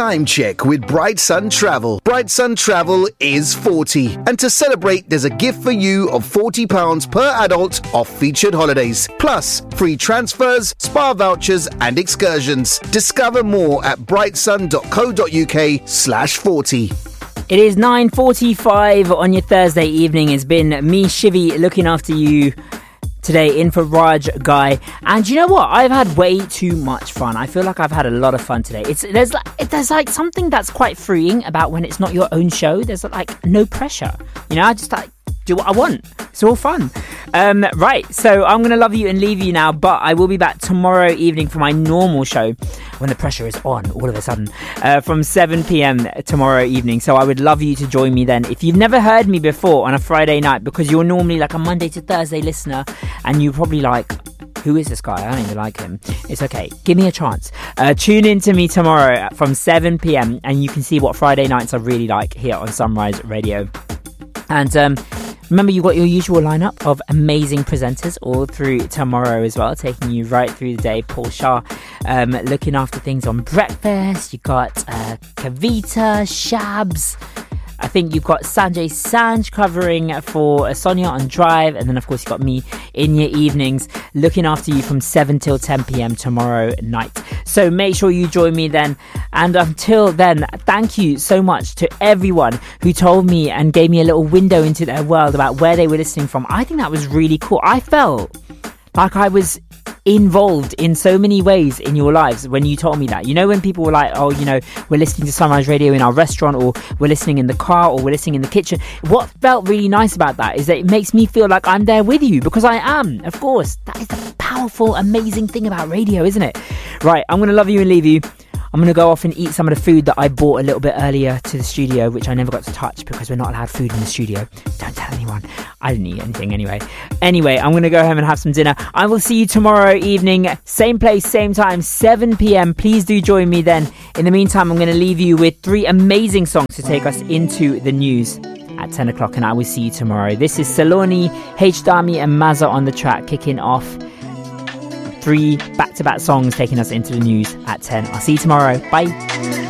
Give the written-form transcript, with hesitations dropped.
time check with Bright Sun Travel. Bright Sun Travel is 40. And to celebrate, there's a gift for you of £40 per adult off featured holidays. Plus, free transfers, spa vouchers and excursions. Discover more at brightsun.co.uk/40. It is 9:45 on your Thursday evening. It's been me, Shivy, looking after you today in for Raj Guy. And you know what? I've had way too much fun. I feel like I've had a lot of fun today. There's like something that's quite freeing about when it's not your own show. There's like no pressure. You know, I just like do what I want. It's all fun. Right, so I'm going to love you and leave you now, but I will be back tomorrow evening for my normal show when the pressure is on all of a sudden from 7 p.m. tomorrow evening. So I would love you to join me then. If you've never heard me before on a Friday night, because you're normally like a Monday to Thursday listener and you're probably like, who is this guy? I don't even like him. It's okay. Give me a chance. Tune in to me tomorrow from 7 p.m. and you can see what Friday nights are really like here on Sunrise Radio. And remember, you've got your usual lineup of amazing presenters all through tomorrow as well, taking you right through the day. Paul Shah looking after things on breakfast. You've got Kavita, Shabs. I think you've got Sanjay Sanj covering for Sonia on Drive. And then, of course, you've got me in your evenings looking after you from 7 till 10 p.m. tomorrow night. So make sure you join me then. And until then, thank you so much to everyone who told me and gave me a little window into their world about where they were listening from. I think that was really cool. I felt like I was involved in so many ways in your lives when you told me that. You know, when people were like, oh, you know, we're listening to Sunrise Radio in our restaurant, or we're listening in the car, or we're listening in the kitchen. What felt really nice about that is that it makes me feel like I'm there with you, because I am, of course. That is the powerful, amazing thing about radio, isn't it? Right, I'm going to love you and leave you. I'm going to go off and eat some of the food that I bought a little bit earlier to the studio, which I never got to touch because we're not allowed food in the studio. Don't tell anyone. I didn't eat anything anyway. Anyway, I'm going to go home and have some dinner. I will see you tomorrow evening, same place, same time, 7 p.m. Please do join me then. In the meantime, I'm going to leave you with 3 amazing songs to take us into the news at 10 o'clock, and I will see you tomorrow. This is Saloni, H. Dami and Mazza on the track, kicking off 3 back-to-back songs taking us into the news at 10. I'll see you tomorrow. Bye.